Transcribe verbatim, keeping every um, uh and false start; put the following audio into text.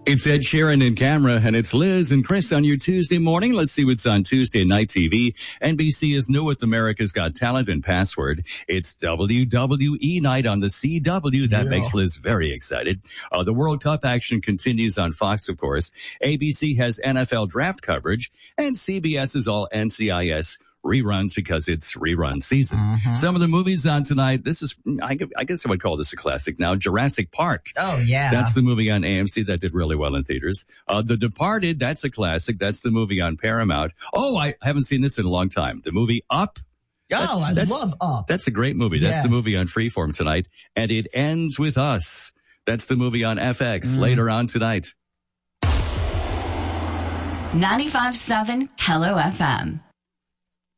It's Ed Sheeran in camera, and it's Liz and Chris on your Tuesday morning. Let's see what's on Tuesday night T V. N B C is new with America's Got Talent and Password. It's W W E night on the C W. That yeah. makes Liz very excited. Uh, the World Cup action continues on Fox, of course. A B C has N F L draft coverage, and C B S is all N C I S reruns because it's rerun season. Uh-huh. Some of the movies on tonight, this is, I, I guess I would call this a classic now, Jurassic Park. Oh, yeah. That's the movie on A M C that did really well in theaters. Uh, The Departed, that's a classic. That's the movie on Paramount. Oh, I haven't seen this in a long time. The movie Up. Oh, I love Up. That's a great movie. That's yes. the movie on Freeform tonight. And It Ends With Us. That's the movie on F X mm. later on tonight. ninety-five point seven Hello F M.